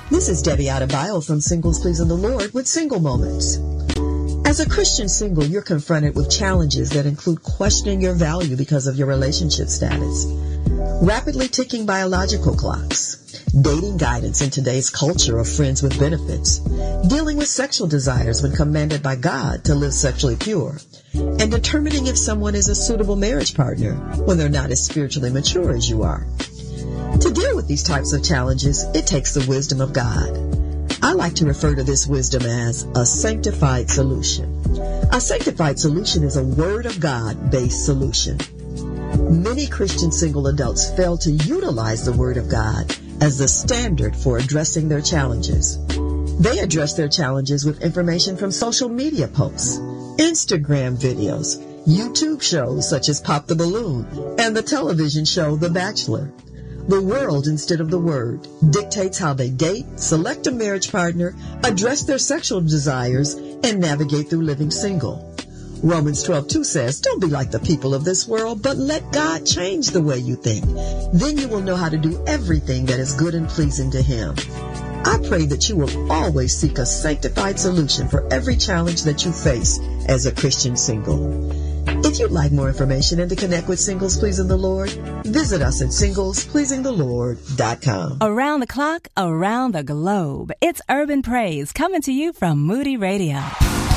This is Debbie Adebayo from Singles Pleasing the Lord with Single Moments. As a Christian single, you're confronted with challenges that include questioning your value because of your relationship status, rapidly ticking biological clocks, dating guidance in today's culture of friends with benefits, dealing with sexual desires when commanded by God to live sexually pure, and determining if someone is a suitable marriage partner when they're not as spiritually mature as you are. To deal with these types of challenges, it takes the wisdom of God. I like to refer to this wisdom as a sanctified solution. A sanctified solution is a Word of God-based solution. Many Christian single adults fail to utilize the Word of God as the standard for addressing their challenges. They address their challenges with information from social media posts, Instagram videos, YouTube shows such as Pop the Balloon, and the television show The Bachelor. The world, instead of the Word, dictates how they date, select a marriage partner, address their sexual desires, and navigate through living single. Romans 12:2 says, "Don't be like the people of this world, but let God change the way you think. Then you will know how to do everything that is good and pleasing to Him." I pray that you will always seek a sanctified solution for every challenge that you face as a Christian single. If you'd like more information and to connect with Singles Pleasing the Lord, visit us at SinglesPleasingTheLord.com. Around the clock, around the globe, it's Urban Praise coming to you from Moody Radio.